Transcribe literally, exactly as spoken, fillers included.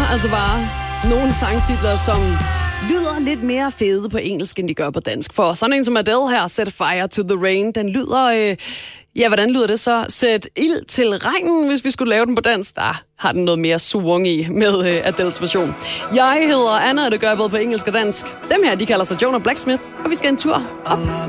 altså bare nogle sangtitler, som lyder lidt mere fede på engelsk, end de gør på dansk. For sådan en som Adele her, Set Fire to the Rain, den lyder... Øh, ja, hvordan lyder det så? Sæt ild til regnen, hvis vi skulle lave den på dansk. Der har den noget mere swung i med øh, Adeles version. Jeg hedder Anna, og det gør jeg både på engelsk og dansk. Dem her, de kalder sig Jonah Blacksmith, og vi skal en tur op